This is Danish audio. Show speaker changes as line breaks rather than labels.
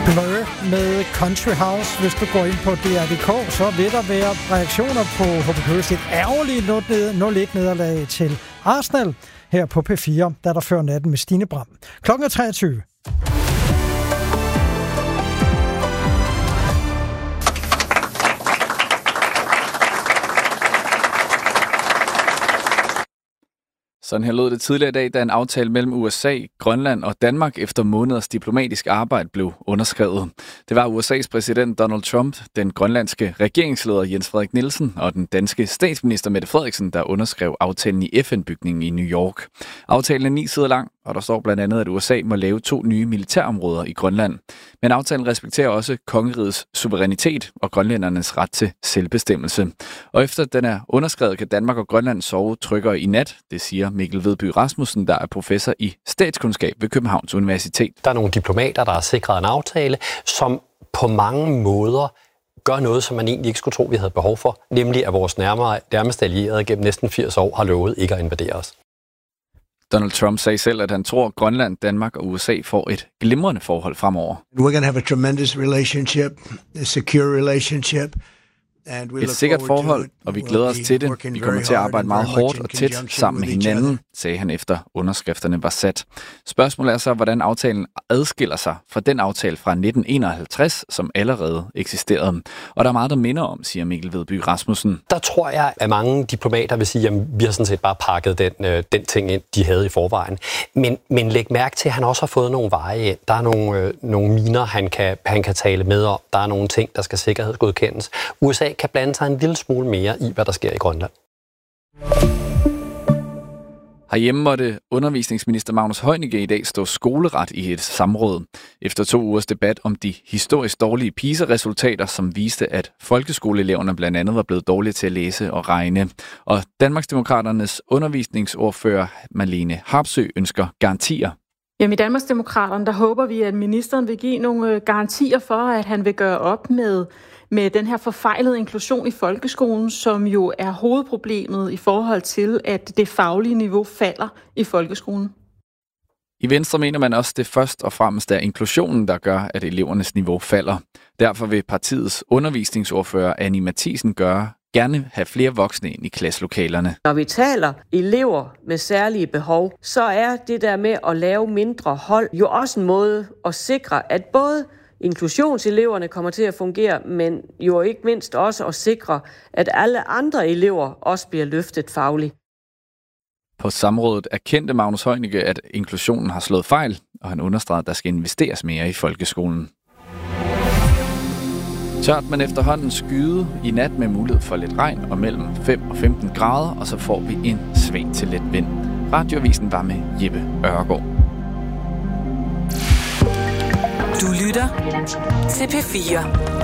Blur med Country House. Hvis du går ind på DR.dk, så vil der være reaktioner på HB et ærgerligt 0-1 nederlag til Arsenal her på P4, da der før natten med Stine Bram. Klokken 23.
Sådan her lød det tidligere i dag, da en aftale mellem USA, Grønland og Danmark efter måneders diplomatisk arbejde blev underskrevet. Det var USA's præsident Donald Trump, den grønlandske regeringsleder Jens Frederik Nielsen og den danske statsminister Mette Frederiksen, der underskrev aftalen i FN-bygningen i New York. Aftalen er 9 sider lang, og der står blandt andet, at USA må lave 2 nye militærområder i Grønland. Men aftalen respekterer også kongerigets suverænitet og grønlændernes ret til selvbestemmelse. Og efter den er underskrevet, kan Danmark og Grønland sove tryggere i nat, det siger Mikkel Vedby Rasmussen, der er professor i statskundskab ved Københavns Universitet.
Der er nogle diplomater, der har sikret en aftale, som på mange måder gør noget, som man egentlig ikke skulle tro, vi havde behov for, nemlig at vores nærmeste allierede gennem næsten 80 år har lovet ikke at invadere os.
Donald Trump sagde selv, at han tror, at Grønland, Danmark og USA får et glimrende forhold fremover.
We're going to have a tremendous relationship, a secure relationship.
Et sikkert forhold, og vi glæder os til det. Vi kommer til at arbejde meget hårdt og tæt sammen med hinanden, sagde han efter underskrifterne var sat. Spørgsmålet er så, hvordan aftalen adskiller sig fra den aftale fra 1951, som allerede eksisterede. Og der er meget, der minder om, siger Mikkel Vedby Rasmussen.
Der tror jeg, at mange diplomater vil sige, at vi har sådan set bare pakket den ting ind, de havde i forvejen. Men læg mærke til, at han også har fået nogle veje ind. Der er nogle miner, han kan tale med om. Der er nogle ting, der skal sikkerhedsgodkendes. USA kan blande sig en lille smule mere i, hvad der sker i Grønland.
Herhjemme måtte undervisningsminister Magnus Heunicke i dag stå skoleret i et samråd. Efter 2 ugers debat om de historisk dårlige PISA-resultater, som viste, at folkeskoleeleverne blandt andet var blevet dårlige til at læse og regne. Og Danmarksdemokraternes undervisningsordfører Marlene Harpsøe ønsker garantier.
Jamen i Danmarksdemokraterne, der håber vi, at ministeren vil give nogle garantier for, at han vil gøre op med den her forfejlede inklusion i folkeskolen, som jo er hovedproblemet i forhold til, at det faglige niveau falder i folkeskolen.
I Venstre mener man også, det først og fremmest er inklusionen, der gør, at elevernes niveau falder. Derfor vil partiets undervisningsordfører Annie Matthiesen gerne have flere voksne ind i klasselokalerne.
Når vi taler elever med særlige behov, så er det der med at lave mindre hold jo også en måde at sikre, at både inklusionseleverne kommer til at fungere, men jo ikke mindst også at sikre, at alle andre elever også bliver løftet fagligt.
På samrådet erkendte Magnus Heunicke, at inklusionen har slået fejl, og han understregede, at der skal investeres mere i folkeskolen. Tørt, men efterhånden skyde i nat med mulighed for lidt regn og mellem 5 og 15 grader, og så får vi en svag til let vind. Radioavisen var med Jeppe Ørgaard.
Du lytter til P4.